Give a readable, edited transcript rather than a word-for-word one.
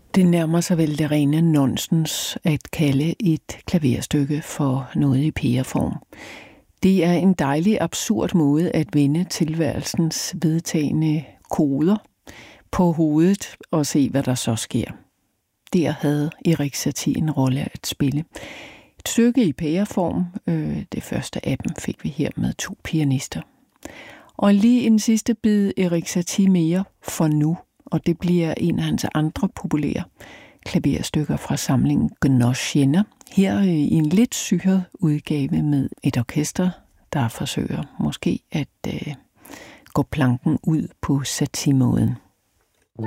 Det nærmer sig vel det rene nonsens at kalde et klaverstykke for noget i pæreform. Det er en dejlig, absurd måde at vende tilværelsens vedtagne koder på hovedet og se, hvad der så sker. Der havde Erik Satie en rolle at spille. Et stykke i pæreform, det første af dem fik vi her med 2 pianister. Og lige en sidste bid Erik Satie mere for nu, og det bliver en af hans andre populære klaverstykker fra samlingen Gnocchiner. Her i en lidt syret udgave med et orkester, der forsøger måske at gå planken ud på Satie-måden.